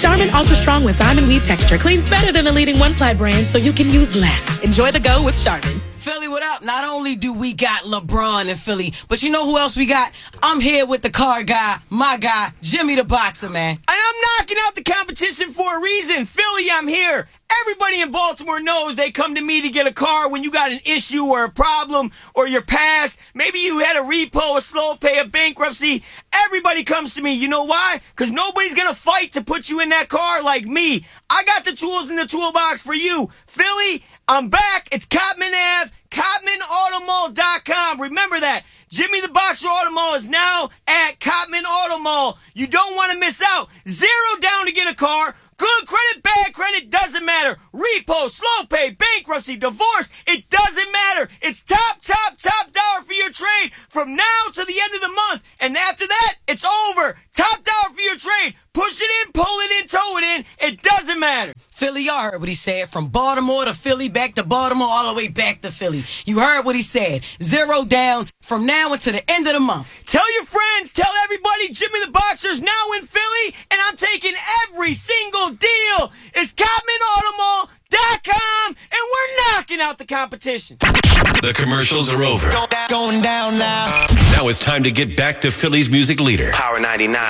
Charmin Ultra Strong with diamond weave texture cleans better than the leading one-ply brand, so you can use less. Enjoy the go with Charmin. Philly, what up? Not only do we got LeBron in Philly, but you know who else we got? I'm here with the car guy, my guy, Jimmy the Boxer, man. And I'm knocking out the competition for a reason. Philly, I'm here. Everybody in Baltimore knows they come to me to get a car when you got an issue or a problem or your past. Maybe you had a repo, a slow pay, a bankruptcy. Everybody comes to me. You know why? Because nobody's going to fight to put you in that car like me. I got the tools in the toolbox for you. Philly, I'm back. It's Cotman Ave, CotmanAutomall.com. Remember that. Jimmy the Boxer Auto Mall is now at Cotman Auto Mall. You don't want to miss out. $0 down to get a car. Good credit, bad credit, doesn't matter. Repo, slow pay, bankruptcy, divorce, it doesn't matter. It's top dollar for your trade from now to the end of the month. And after that, it's over. Top dollar for your trade. Push it in, pull it in, tow it in. It doesn't matter. Philly, y'all heard what he said. From Baltimore to Philly, back to Baltimore, all the way back to Philly. You heard what he said. $0 down from now until the end of the month. Tell your friends, tell everybody Jimmy the Boxer's now in Philly, and I'm taking every single deal. It's CotmanAutomall.com, and we're knocking out the competition. The commercials are over. Going down now. Now it's time to get back to Philly's music leader. Power 99.